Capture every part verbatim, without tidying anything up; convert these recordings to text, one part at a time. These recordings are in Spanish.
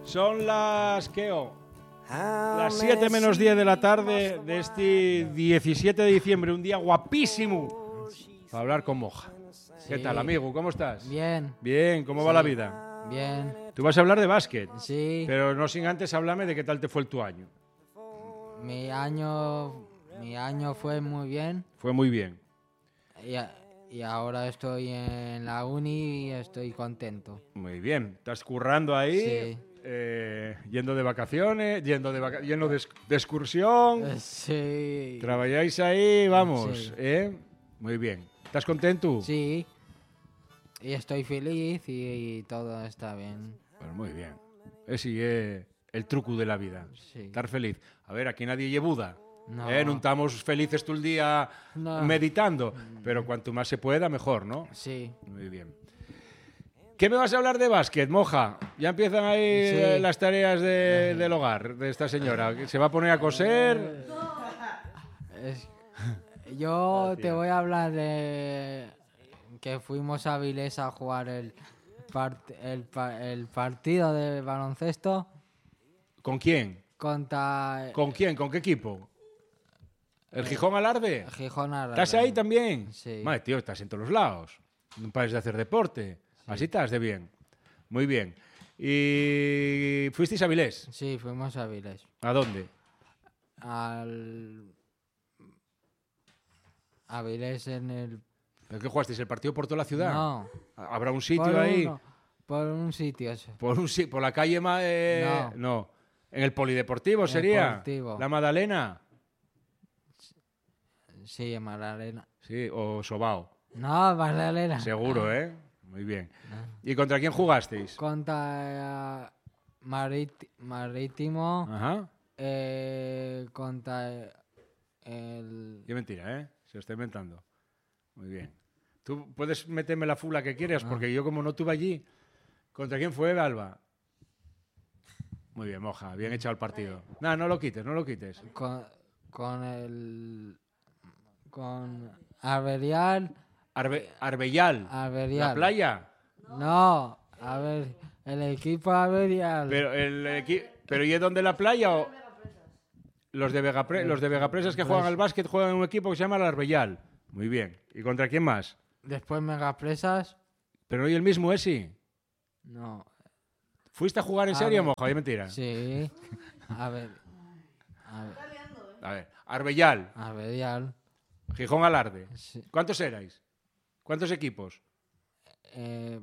Son las, ¿qué? Oh, las siete menos diez de la tarde de este diecisiete de diciembre, un día guapísimo para hablar con Moja. ¿Qué Sí. tal, amigo? ¿Cómo estás? Bien. Bien, ¿cómo va Sí. la vida? Bien. Tú vas a hablar de básquet, Sí. pero no sin antes háblame de qué tal te fue tu año. Mi año, mi año fue muy bien Fue muy bien. y, a- y ahora estoy en la uni y estoy contento. Muy bien. Estás currando ahí, Sí. eh, yendo de vacaciones, yendo de, vaca- yendo de, ex- de excursión. Eh, Sí. Trabajáis ahí, vamos, Sí. ¿eh? Muy bien. ¿Estás contento? Sí. Y estoy feliz y, y todo está bien. Pues muy bien. Ese es el truco de la vida. Sí. Estar feliz. A ver, aquí nadie lle Buda. No. Eh, no estamos felices todo el día No. meditando, pero cuanto más se pueda, mejor, ¿no? Sí. Muy bien. ¿Qué me vas a hablar de básquet, Moja? Ya empiezan ahí Sí. eh, las tareas de- del hogar de esta señora. ¿Se va a poner a coser? Es- yo Gracias. te voy a hablar de que fuimos a Avilés a jugar el, part- el, pa- el partido de baloncesto ¿Con quién? contra ¿Con quién? ¿Con qué equipo? ¿El Gijón Alarde? Gijón Arrada. ¿Estás ahí también? Sí. Madre, tío, estás en todos los lados. No pares de hacer deporte. Así estás de bien. Muy bien. ¿Y fuisteis a Avilés? Sí, fuimos a Avilés. ¿A dónde? Al Avilés en el ¿Pero qué jugasteis? ¿El partido por toda la ciudad? no ¿Habrá un sitio por ahí? uno- por un sitio ese. ¿Por, un, si- ¿Por la calle? Ma- eh, No. ¿En el Polideportivo El sería? Deportivo. ¿La Madalena? Sí, en Magdalena. Sí, o Sobao. No, Magdalena. Seguro, ¿eh? Muy bien. No. ¿Y contra quién jugasteis? Contra eh, Marit- Marítimo, Ajá. eh, contra el... Qué mentira, ¿eh? Se lo está inventando. Muy bien. Tú puedes meterme la fula que quieras, porque yo como no estuve allí... ¿Contra quién fue, Alba? Muy bien, Moja. Bien echado el partido. No, no lo quites, no lo quites. Con, con el... Con Averial. Arbe- Arbellal. Averial. ¿La playa? No, a ver, el equipo Averial. Pero, el equi- ¿Pero y es donde la playa o...? Los de, Vegapre- los de Vegapresas que juegan al básquet juegan en un equipo que se llama el Arbellal. Muy bien. ¿Y contra quién más? Después Megapresas. ¿Pero no y el mismo ese? No, ¿Fuiste a jugar en A serio, ver. Moja? ¿Es mentira? sí. A ver, a ver, A ver. Arbellal. Averial. Gijón Alarde. Sí. ¿Cuántos erais? ¿Cuántos equipos? Eh,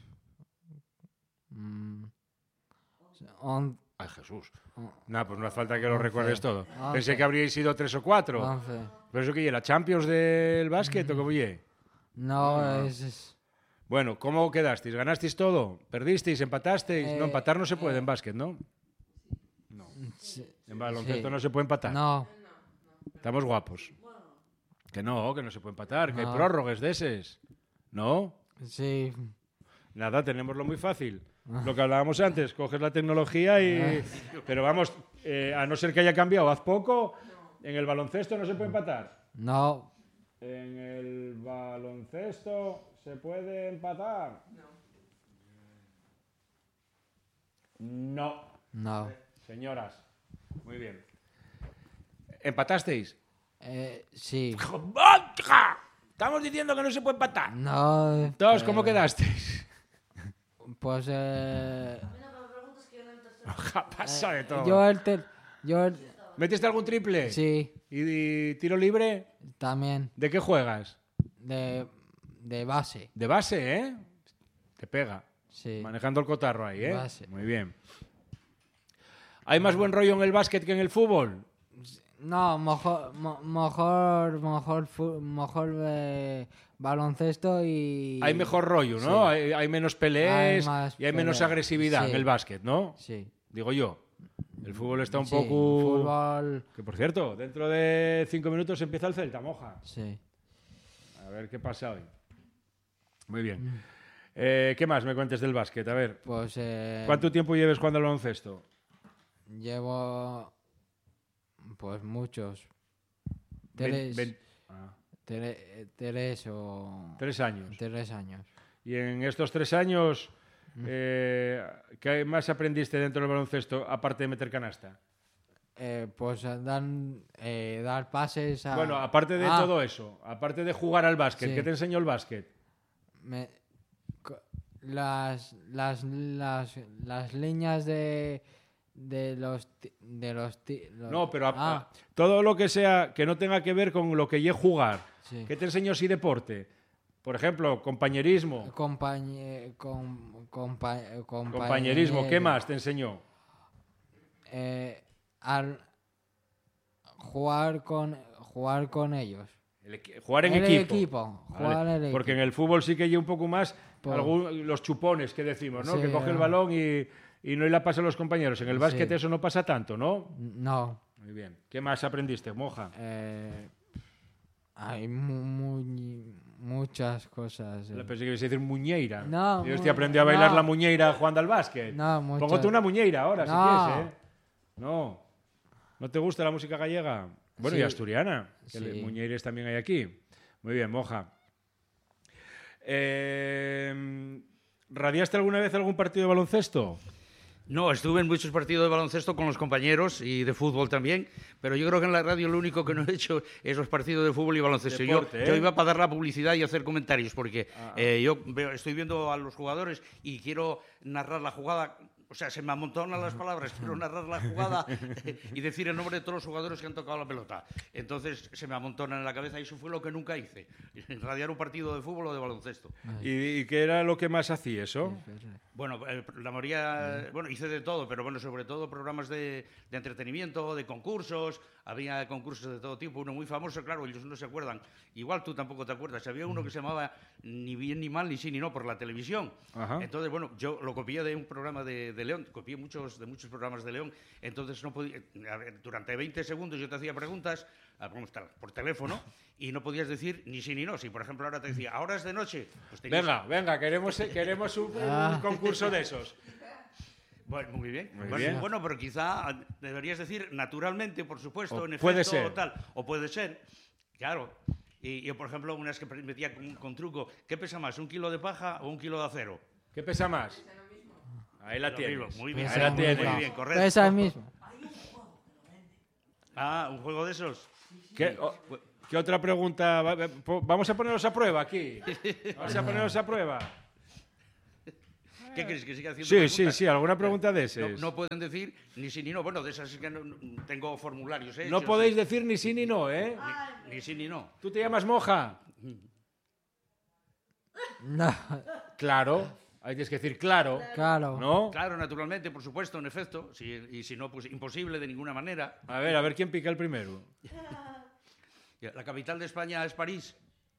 mm, on- Ay, Jesús. on- No, pues no hace falta que lo Once. recuerdes todo. Once. Pensé que habríais sido tres o cuatro. once. ¿Pero eso qué es? ¿La Champions del básquet o cómo ye? No, Ah. es, es- Bueno, ¿cómo quedasteis? ¿Ganasteis todo? ¿Perdisteis? ¿Empatasteis? Eh, no, empatar no se puede en básquet, ¿no? sí, En baloncesto sí. no se puede empatar. No, Estamos guapos. Que no, que no se puede empatar, que hay No. prórrogas de eses. ¿No? sí. Nada, tenemoslo muy fácil. Lo que hablábamos antes, coges la tecnología y... Pero vamos, eh, a no ser que haya cambiado haz poco, en el baloncesto no se puede empatar. No, En el baloncesto se puede empatar. No. no. Señoras. Muy bien. ¿Empatasteis? Eh, sí. ¡Vodka! Estamos diciendo que no se puede empatar. No. Todos, ¿cómo eh, quedasteis? Pues eh, Pasa de todo. yo el ter- yo el- ¿Metiste algún triple? sí, ¿Y, y tiro libre? también ¿De qué juegas? de, de base. De base, ¿eh? Te pega. Sí. Manejando el cotarro ahí, ¿eh? Base. Muy bien. ¿Hay más buen rollo en el básquet que en el fútbol? No, mejor, mo- mejor, mejor, fu- mejor eh, baloncesto y... Hay mejor rollo, ¿no? Sí. Hay, hay menos peleas Hay más y hay menos pelea. agresividad Sí. en el básquet, ¿no? Sí. Digo yo. El fútbol está un Sí, poco... fútbol... Que por cierto, dentro de cinco minutos empieza el Celta, Moja. Sí. A ver qué pasa hoy. Muy bien. Eh, ¿Qué más me cuentes del básquet? A ver, Pues eh, ¿cuánto tiempo lleves jugando al baloncesto? llevo... Pues muchos. Ven- Tres, ven- ah, tre- tres o... tres años. Tres años. Y en estos tres años, Eh, ¿Qué más aprendiste dentro del baloncesto, aparte de meter canasta? Eh, pues eh, dan, eh, dar pases a... Bueno, aparte de Ah, todo eso, aparte de jugar al básquet, Sí. ¿qué te enseñó el básquet? me- co- las, las, las, las líneas de, de los... ti- De los, ti- los- No, pero a- ah, a- todo lo que sea que no tenga que ver con lo que es jugar. sí. ¿Qué te enseñó si deporte? Por ejemplo, compañerismo. Compañe- com- compa- Compañerismo, ¿qué compañero, más te enseñó? eh, al jugar con jugar con ellos. El equi- jugar en El equipo. equipo, Vale, jugar en el porque en equipo. el fútbol sí que hay un poco más Por- algún- los chupones que decimos, ¿no? Sí, que coge el ah. balón y, y no la pasa a los compañeros. En el básquet Sí. eso no pasa tanto, ¿no? No, Muy bien. ¿Qué más aprendiste, Moja? eh, hay mu- muy- muchas cosas. eh. Pensé que ibas a decir muñeira. No, Yo mu- te aprendió a bailar no. la muñeira jugando al básquet. No, muchas. Póngate una muñeira ahora, si No. quieres, ¿eh? No. ¿No te gusta la música gallega? Bueno, y Sí. asturiana. Que Sí. le- muñeires también hay aquí. Muy bien, Moja. Eh, ¿Radiaste alguna vez algún partido de baloncesto? No, estuve en muchos partidos de baloncesto con los compañeros y de fútbol también, pero yo creo que en la radio lo único que no he hecho es los partidos de fútbol y baloncesto. Deporte, yo, ¿eh? yo iba para dar la publicidad y hacer comentarios, porque Ah. eh, yo veo- estoy viendo a los jugadores y quiero narrar la jugada. O sea, se me amontonan las palabras, quiero narrar la jugada y decir el nombre de todos los jugadores que han tocado la pelota. Entonces se me amontonan en la cabeza y eso fue lo que nunca hice, radiar un partido de fútbol o de baloncesto. ¿Y, y qué era lo que más hacía eso? Bueno, eh, la mayoría, bueno, hice de todo, pero bueno, sobre todo programas de, de entretenimiento, de concursos, había concursos de todo tipo, uno muy famoso, claro, ellos no se acuerdan, igual tú tampoco te acuerdas, había uno que se llamaba Ni bien ni mal, ni sí ni no, por la televisión. Ajá. Entonces, bueno, yo lo copié de un programa de, de León, copié muchos, de muchos programas de León, entonces no podía, a ver, durante veinte segundos yo te hacía preguntas, ah, ¿cómo está? Por teléfono, y no podías decir ni sí ni no. Si, por ejemplo, ahora te decía, ahora es de noche, pues tenías... Venga, venga, queremos, queremos un, un Ah. concurso de esos. Bueno, muy bien. Muy bueno, bien. bueno, pero quizá deberías decir naturalmente, por supuesto, O en efecto, puede ser. o tal. O puede ser, claro. Y yo, por ejemplo, unas que metía con, con truco, ¿qué pesa más, un kilo de paja o un kilo de acero? ¿Qué pesa más? Ahí la Lo tienes. mismo, muy bien, Ahí la muy tienes. bien, bien, correcto. Pesa el mismo. Ah, un juego de esos. ¿Qué, o- qué otra pregunta? Va- va- po- Vamos a ponerlos a prueba aquí. Vamos a ponerlos a prueba. ¿Qué crees que siga haciendo Sí, preguntas? sí, sí, alguna pregunta de No, esas. no pueden decir ni sí ni no. Bueno, de esas es que no, no- tengo formularios hechos. No podéis eh. decir ni sí ni no, ¿eh? Ni, ni sí ni no. ¿Tú te llamas Moja? No, Claro. Ahí tienes que decir claro, claro. ¿no? Claro, naturalmente, por supuesto, en efecto. Si, y si no, pues imposible de ninguna manera. A ver, a ver quién pica el primero. La capital de España es París.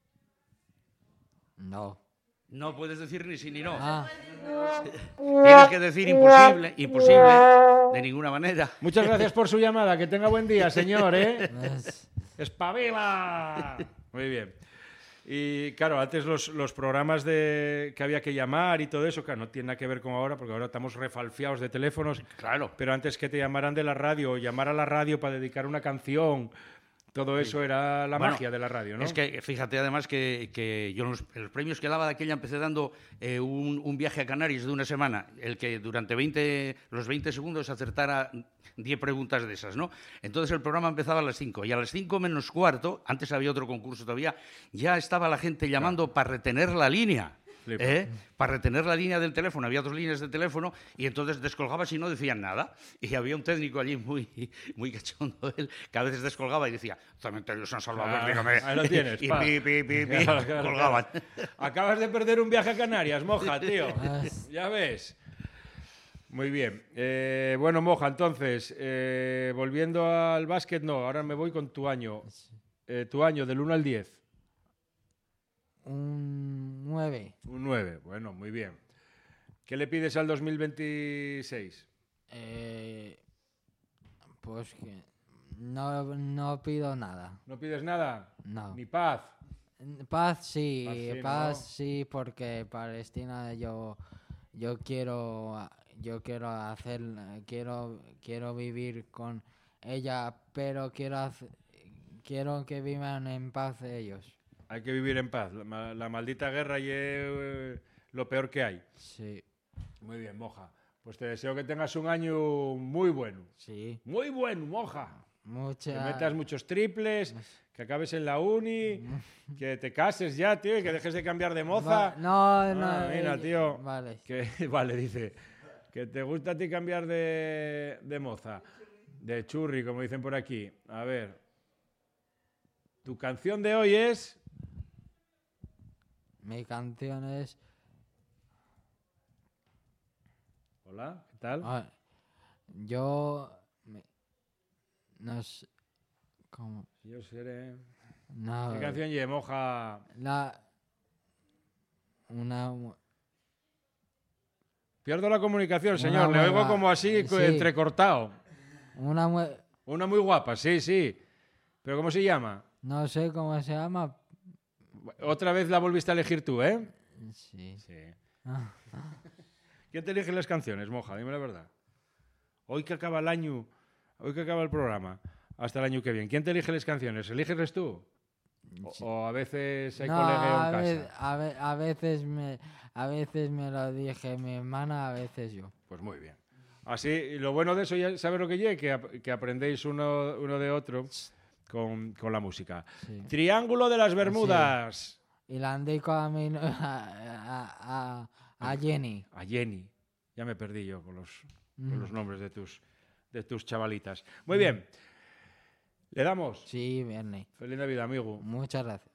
No. No puedes decir ni sí ni no. Ah, Tienes que decir imposible, imposible, de ninguna manera. Muchas gracias por su llamada. Que tenga buen día, señor, ¿eh? es- ¡Espabila! Muy bien. Y claro, antes los, los programas de que había que llamar y todo eso, claro, no tiene nada que ver con ahora, porque ahora estamos refalfiados de teléfonos. Claro. Pero antes que te llamaran de la radio, o llamar a la radio para dedicar una canción, todo eso era la Bueno, magia de la radio, ¿no? Es que fíjate además que, que yo en los, en los premios que daba de aquella empecé dando eh, un, un viaje a Canarias de una semana, el que durante veinte, los veinte segundos acertara diez preguntas de esas, ¿no? Entonces el programa empezaba a las cinco y a las cinco menos cuarto, antes había otro concurso todavía, ya estaba la gente llamando para retener la línea. Flipa. ¿eh? Para retener la línea del teléfono, había dos líneas de teléfono y entonces descolgabas y no decían nada. Y había un técnico allí muy, muy cachondo, él, que a veces descolgaba y decía, Cementerio San Salvador, Ah, dígame. ahí lo tienes, Y pa. pi, pi, pi, pi, Claro, claro, colgaban. claro. Acabas de perder un viaje a Canarias, Moja, tío. Ah, Ya ves. Muy bien. Eh, bueno, Moja, entonces, eh, volviendo al básquet, no, ahora me voy con tu año. Eh, tu año, del uno al diez. un nueve. Un nueve. Bueno, muy bien. ¿Qué le pides al dos mil veintiséis? Eh, pues que no, no pido nada. ¿No pides nada? No. Ni paz. Paz sí, Paz sí, paz ¿no? sí, porque Palestina yo yo quiero yo quiero hacer quiero quiero vivir con ella, pero quiero hacer, quiero que vivan en paz ellos. Hay que vivir en paz. La, ma- la maldita guerra y es eh, lo peor que hay. Sí. Muy bien, Moja. Pues te deseo que tengas un año muy bueno. Sí. Muy bueno, Moja. Mucha... Que metas muchos triples, que acabes en la uni, que te cases ya, tío, y que dejes de cambiar de moza. Va- no, no. Ah, mira, eh, tío. Vale. Que, vale, dice. Que te gusta a ti cambiar de, de moza. De churri, como dicen por aquí. A ver. Tu canción de hoy es... Mi canción es... Hola, ¿qué tal? Ah, yo... me- no sé... ¿Cómo? Yo seré... No. ¿Qué canción lleva, Moja? La... Una... mu- Pierdo la comunicación, Una señor. Le oigo buena- como así, co- sí. entrecortado. Una... mu- Una muy guapa, sí, sí. ¿Pero cómo se llama? No sé cómo se llama. Otra vez la volviste a elegir tú, ¿eh? Sí. Sí. Ah, ¿Quién te elige las canciones, Moja? Dime la verdad. Hoy que acaba el año, hoy que acaba el programa, hasta el año que viene. ¿Quién te elige las canciones? ¿Eliges tú? O, sí. o a veces hay No, colegueo a, en casa. ve- a, ve- a veces me a veces me lo dije mi hermana, a veces yo. Pues muy bien. Así, y lo bueno de eso, ya sabes lo que llegue, que, ap- que aprendéis uno, uno de otro con, con la música. Sí. Triángulo de las Bermudas. Y la dedico a, mi, no- a, a- a Jenny. A Jenny. Ya me perdí yo con los, con Mm. los nombres de tus, de tus chavalitas. Muy bien. Le damos. Sí, Bernie. Feliz Navidad, amigo. Muchas gracias.